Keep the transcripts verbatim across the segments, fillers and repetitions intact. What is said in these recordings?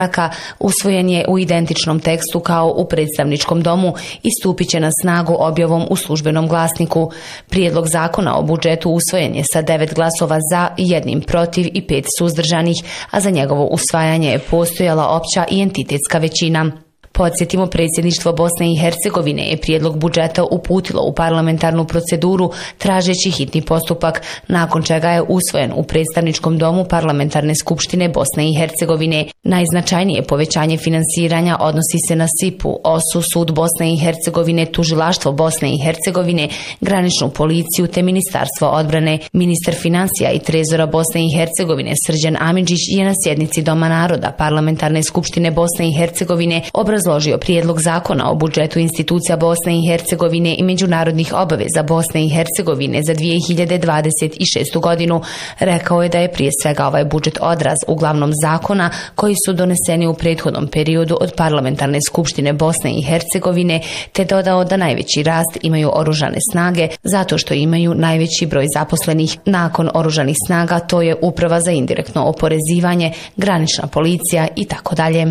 usvojen je u identičnom tekstu kao u predstavničkom domu i stupit će na snagu objavom u službenom glasniku. Prijedlog zakona o budžetu usvojen je sa devet glasova za, jednim protiv i pet suzdržanih, a za njegovo usvajanje je postojala opća i entitetska većina. Podsjetimo, predsjedništvo Bosne i Hercegovine je prijedlog budžeta uputilo u parlamentarnu proceduru tražeći hitni postupak, nakon čega je usvojen u predstavničkom domu Parlamentarne skupštine Bosne i Hercegovine. Najznačajnije povećanje finansiranja odnosi se na S I P-u, O S U, Sud Bosne i Hercegovine, Tužilaštvo Bosne i Hercegovine, Graničnu policiju te Ministarstvo odbrane. Ministar financija i trezora Bosne i Hercegovine Srđan Amidžić je na sjednici Doma naroda Parlamentarne skupštine Bosne i Hercegovine obrazložio prijedlog zakona o budžetu institucija Bosne i Hercegovine i međunarodnih obaveza Bosne i Hercegovine za dvije hiljade dvadeset šestu godinu. Rekao je da je prije svega ovaj budžet odraz uglavnom zakona koji su doneseni u prethodnom periodu od Parlamentarne skupštine Bosne i Hercegovine, te dodao da najveći rast imaju oružane snage zato što imaju najveći broj zaposlenih. Nakon oružanih snaga to je Uprava za indirektno oporezivanje, Granična policija i tako dalje.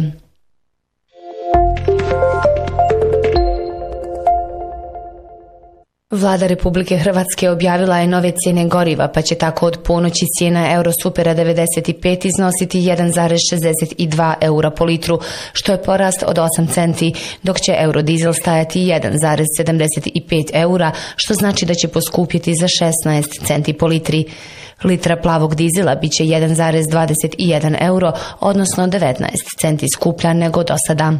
Vlada Republike Hrvatske objavila je nove cijene goriva, pa će tako od ponoći cijena Eurosupera devedeset pet iznositi jedan zarez šezdeset dva eura po litru, što je porast od osam centi, dok će Eurodizel stajati jedan zarez sedamdeset pet eura, što znači da će poskupjeti za šesnaest centi po litri. Litra plavog dizela bit će jedan zarez dvadeset jedan euro, odnosno devetnaest centi skuplja nego do sada.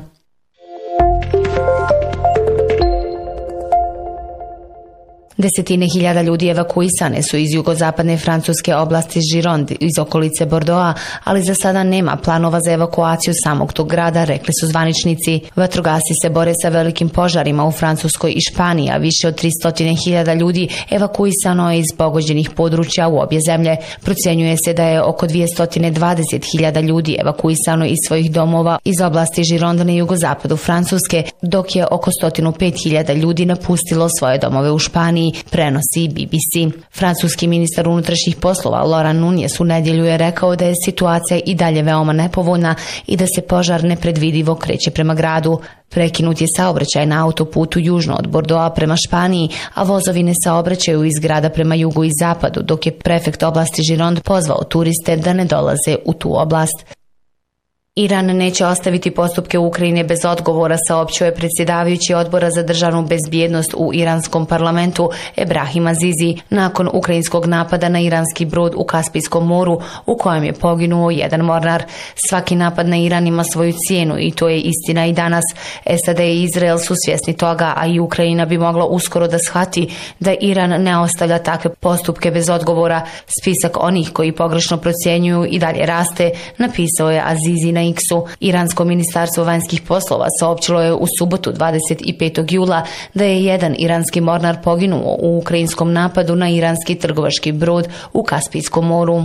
Desetine hiljada ljudi evakuisane su iz jugozapadne francuske oblasti Gironde iz okolice Bordeauxa, ali za sada nema planova za evakuaciju samog tog grada, rekli su zvaničnici. Vatrogasci se bore sa velikim požarima u Francuskoj i Španiji, a više od tristo hiljada ljudi evakuisano je iz pogođenih područja u obje zemlje. Procjenjuje se da je oko dvjesto dvadeset hiljada ljudi evakuisano iz svojih domova iz oblasti Gironde na jugozapadu Francuske, dok je oko sto pet hiljada ljudi napustilo svoje domove u Španiji, prenosi B B C. Francuski ministar unutrašnjih poslova Laurent Nunez u nedjelju je rekao da je situacija i dalje veoma nepovoljna i da se požar nepredvidivo kreće prema gradu. Prekinut je saobraćaj na autoputu južno od Bordeauxa prema Španiji, a vozovi ne saobraćaju iz grada prema jugu i zapadu, dok je prefekt oblasti Gironde pozvao turiste da ne dolaze u tu oblast. Iran neće ostaviti postupke Ukrajine bez odgovora, saopćio je predsjedavajući Odbora za državnu bezbjednost u iranskom parlamentu Ebrahim Azizi nakon ukrajinskog napada na iranski brod u Kaspijskom moru u kojem je poginuo jedan mornar. Svaki napad na Iran ima svoju cijenu i to je istina i danas. S A D i Izrael su svjesni toga, a i Ukrajina bi mogla uskoro da shvati da Iran ne ostavlja takve postupke bez odgovora. Spisak onih koji pogrešno procjenjuju i dalje raste, napisao je Azizi na X-u. Iransko ministarstvo vanjskih poslova saopćilo je u subotu dvadeset petog jula da je jedan iranski mornar poginuo u ukrajinskom napadu na iranski trgovački brod u Kaspijskom moru.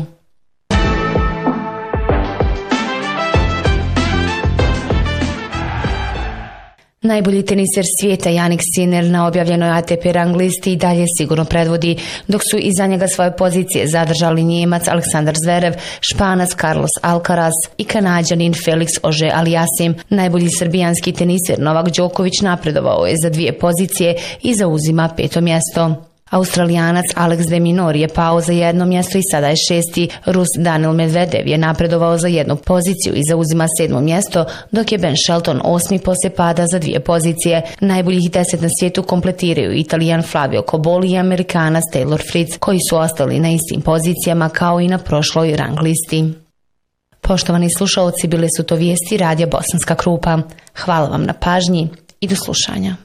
Najbolji teniser svijeta Jannik Sinner na objavljenoj A T P rang listi i dalje sigurno predvodi, dok su iza njega svoje pozicije zadržali Njemac Aleksandar Zverev, Španac Carlos Alcaraz i Kanađanin Felix Auger-Aliassime. Najbolji srbijanski teniser Novak Đoković napredovao je za dvije pozicije i zauzima peto mjesto. Australijanac Alex de Minaur je pao za jedno mjesto i sada je šesti. Rus Daniil Medvedev je napredovao za jednu poziciju i zauzima sedmo mjesto, dok je Ben Shelton osmi poslije pada za dvije pozicije. Najboljih deset na svijetu kompletiraju Italijan Flavio Cobolli i Amerikanac Taylor Fritz, koji su ostali na istim pozicijama kao i na prošloj rang listi. Poštovani slušalci, bile su to vijesti Radija Bosanska Krupa. Hvala vam na pažnji i do slušanja.